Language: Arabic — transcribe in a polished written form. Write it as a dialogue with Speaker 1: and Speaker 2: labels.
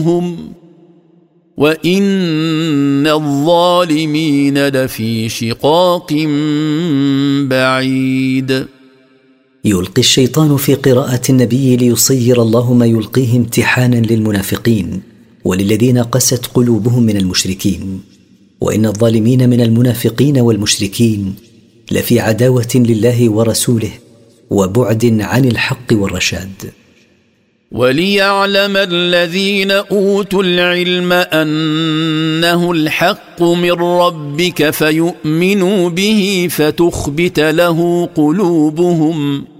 Speaker 1: وإن الظالمين لفي شقاق بعيد.
Speaker 2: يلقي الشيطان في قراءة النبي ليصير الله ما يلقيه امتحانا للمنافقين وللذين قست قلوبهم من المشركين، وإن الظالمين من المنافقين والمشركين لفي عداوة لله ورسوله وبعد عن الحق والرشاد.
Speaker 1: وليعلم الذين أوتوا العلم أنه الحق من ربك فيؤمنوا به فتخبت له قلوبهم